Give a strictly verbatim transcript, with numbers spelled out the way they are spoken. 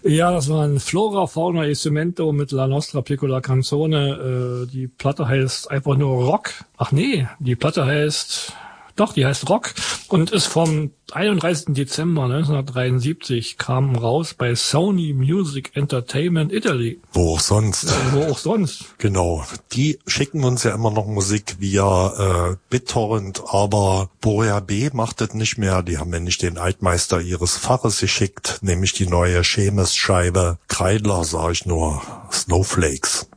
Ja, das war ein Flora, Fauna e Cemento mit La Nostra Piccola Canzone. Äh, die Platte heißt einfach nur Rock. Ach nee, die Platte heißt... Doch, die heißt Rock und ist vom einunddreißigsten Dezember neunzehnhundertdreiundsiebzig, kam raus bei Sony Music Entertainment Italy. Wo auch sonst. Ja, wo auch sonst. Genau. Die schicken uns ja immer noch Musik via äh, BitTorrent, aber Borea B macht das nicht mehr. Die haben ja nicht den Altmeister ihres Faches geschickt, nämlich die neue Schemes-Scheibe. Kreidler, sag ich nur, Snowflakes.